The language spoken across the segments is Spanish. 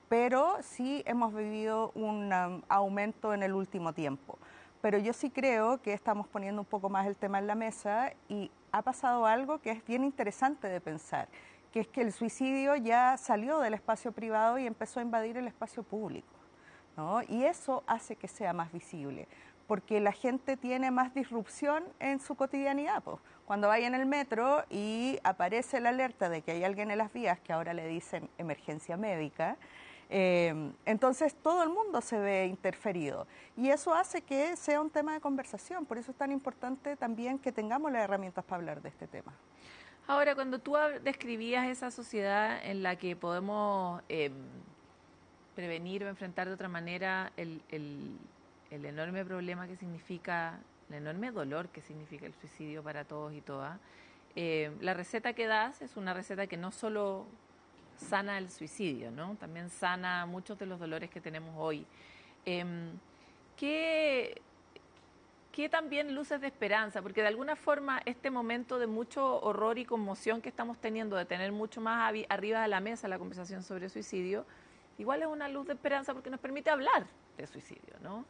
pero sí hemos vivido un aumento en el último tiempo. Pero yo sí creo que estamos poniendo un poco más el tema en la mesa y ha pasado algo que es bien interesante de pensar, que es que el suicidio ya salió del espacio privado y empezó a invadir el espacio público, ¿no? Y eso hace que sea más visible, porque la gente tiene más disrupción en su cotidianidad, pues. Cuando vaya en el metro y aparece la alerta de que hay alguien en las vías, que ahora le dicen emergencia médica, entonces todo el mundo se ve interferido y eso hace que sea un tema de conversación. Por eso es tan importante también que tengamos las herramientas para hablar de este tema. Ahora, cuando tú describías esa sociedad en la que podemos prevenir o enfrentar de otra manera el enorme problema que significa, el enorme dolor que significa el suicidio para todos y todas, la receta que das es una receta que no solo sana el suicidio, ¿no? También sana muchos de los dolores que tenemos hoy. ¿Qué, ¿Qué también luces de esperanza? Porque de alguna forma este momento de mucho horror y conmoción que estamos teniendo, de tener mucho más arriba de la mesa la conversación sobre suicidio, igual es una luz de esperanza porque nos permite hablar de suicidio, ¿no?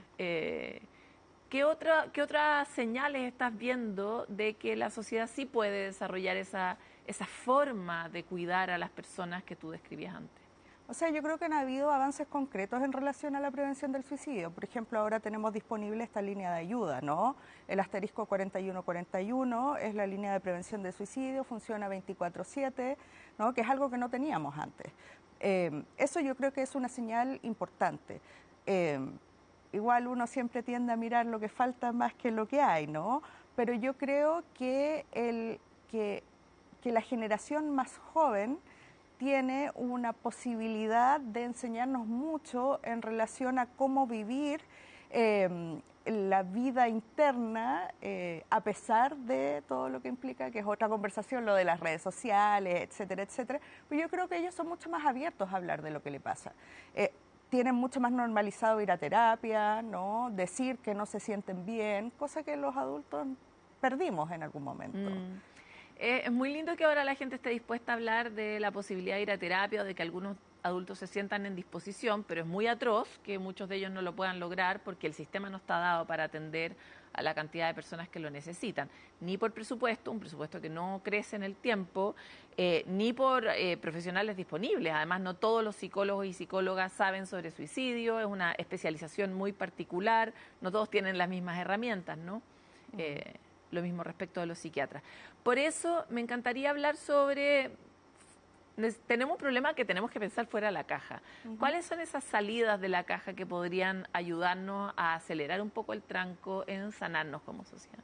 ¿Qué otras señales estás viendo de que la sociedad sí puede desarrollar esa forma de cuidar a las personas que tú describías antes? O sea, yo creo que han habido avances concretos en relación a la prevención del suicidio. Por ejemplo, ahora tenemos disponible esta línea de ayuda, ¿no? El asterisco 4141 es la línea de prevención del suicidio, funciona 24/7, ¿no? Que es algo que no teníamos antes. Eso yo creo que es una señal importante. Igual uno siempre tiende a mirar lo que falta más que lo que hay, ¿no? Pero yo creo que, que la generación más joven tiene una posibilidad de enseñarnos mucho en relación a cómo vivir la vida interna a pesar de todo lo que implica, que es otra conversación, lo de las redes sociales, etcétera, etcétera. Pues yo creo que ellos son mucho más abiertos a hablar de lo que le pasa. Tienen mucho más normalizado ir a terapia, ¿no? Decir que no se sienten bien, cosa que los adultos perdimos en algún momento. Es muy lindo que ahora la gente esté dispuesta a hablar de la posibilidad de ir a terapia o de que algunos adultos se sientan en disposición, pero es muy atroz que muchos de ellos no lo puedan lograr porque el sistema no está dado para atender a la cantidad de personas que lo necesitan, ni por presupuesto, un presupuesto que no crece en el tiempo, ni por profesionales disponibles. Además, no todos los psicólogos y psicólogas saben sobre suicidio, es una especialización muy particular, no todos tienen las mismas herramientas, ¿no? Lo mismo respecto de los psiquiatras. Por eso me encantaría hablar sobre... Tenemos un problema que tenemos que pensar fuera de la caja. ¿Cuáles son esas salidas de la caja que podrían ayudarnos a acelerar un poco el tranco en sanarnos como sociedad?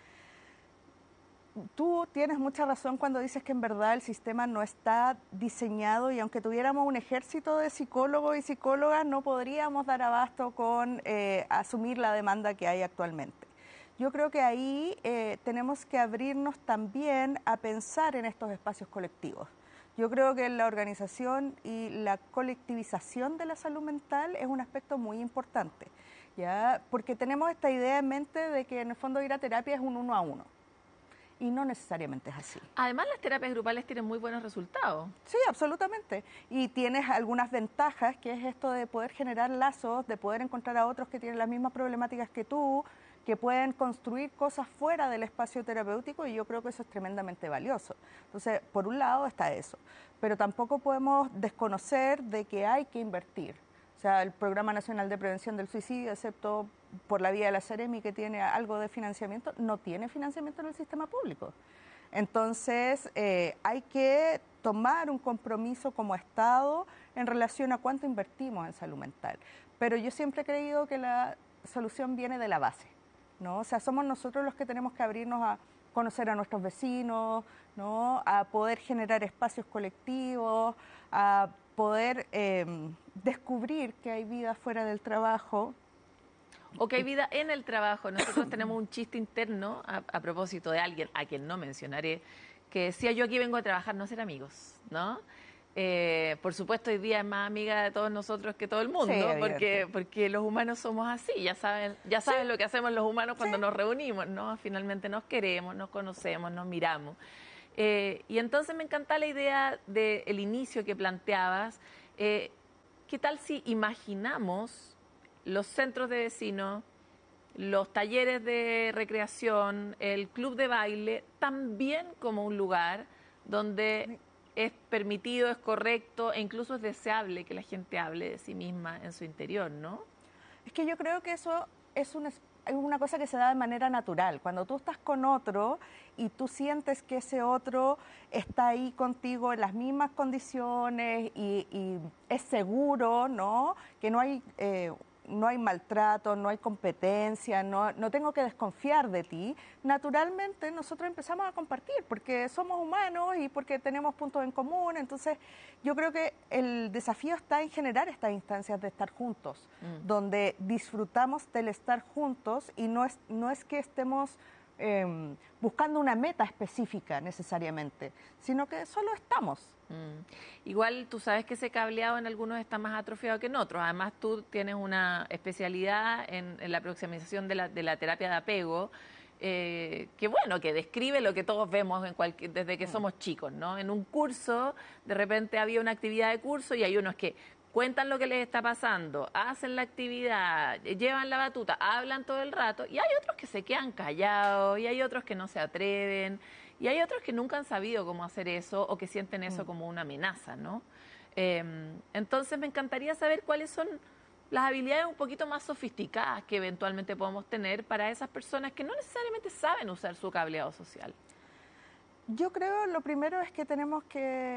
Tú tienes mucha razón cuando dices que en verdad el sistema no está diseñado y aunque tuviéramos un ejército de psicólogos y psicólogas no podríamos dar abasto con asumir la demanda que hay actualmente. Yo creo que ahí tenemos que abrirnos también a pensar en estos espacios colectivos. Yo creo que la organización y la colectivización de la salud mental es un aspecto muy importante, ¿ya? Porque tenemos esta idea en mente de que en el fondo ir a terapia es un 1 a 1 y no necesariamente es así. Además, las terapias grupales tienen muy buenos resultados. Sí, absolutamente. Y tienes algunas ventajas, que es esto de poder generar lazos, de poder encontrar a otros que tienen las mismas problemáticas que tú, que pueden construir cosas fuera del espacio terapéutico y yo creo que eso es tremendamente valioso. Entonces, por un lado está eso, pero tampoco podemos desconocer de que hay que invertir. O sea, el Programa Nacional de Prevención del Suicidio, excepto por la vía de la Seremi, que tiene algo de financiamiento, no tiene financiamiento en el sistema público. Entonces, hay que tomar un compromiso como Estado en relación a cuánto invertimos en salud mental. Pero yo siempre he creído que la solución viene de la base, ¿no? O sea, somos nosotros los que tenemos que abrirnos a conocer a nuestros vecinos, ¿no? A poder generar espacios colectivos, a poder descubrir que hay vida fuera del trabajo. O que hay vida en el trabajo. Nosotros tenemos un chiste interno a propósito de alguien a quien no mencionaré, que decía: yo aquí vengo a trabajar, no a ser amigos, ¿no? Por supuesto, hoy día es más amiga de todos nosotros que todo el mundo, Sí, porque los humanos somos así, ya saben sí. lo que hacemos los humanos cuando Sí. nos reunimos, ¿no? Finalmente nos queremos, nos conocemos, nos miramos. Y entonces me encanta la idea del inicio que planteabas. ¿qué tal si imaginamos los centros de vecinos, los talleres de recreación, el club de baile, también como un lugar donde es permitido, es correcto e incluso es deseable que la gente hable de sí misma en su interior, ¿no? Es que yo creo que eso es una cosa que se da de manera natural. Cuando tú estás con otro y tú sientes que ese otro está ahí contigo en las mismas condiciones y es seguro, ¿no? Que no hay maltrato, no hay competencia, no tengo que desconfiar de ti, naturalmente nosotros empezamos a compartir porque somos humanos y porque tenemos puntos en común. Entonces yo creo que el desafío está en generar estas instancias de estar juntos, donde disfrutamos del estar juntos y no es que estemos buscando una meta específica necesariamente, sino que solo estamos. Igual tú sabes que ese cableado en algunos está más atrofiado que en otros. Además tú tienes una especialidad en la aproximación de la terapia de apego, que bueno, que describe lo que todos vemos desde que somos chicos, ¿no? En un curso, de repente había una actividad de curso y hay unos que cuentan lo que les está pasando, hacen la actividad, llevan la batuta, hablan todo el rato, y hay otros que se quedan callados, y hay otros que no se atreven, y hay otros que nunca han sabido cómo hacer eso o que sienten eso como una amenaza, ¿no? Entonces me encantaría saber cuáles son las habilidades un poquito más sofisticadas que eventualmente podemos tener para esas personas que no necesariamente saben usar su cableado social. Yo creo lo primero es que tenemos que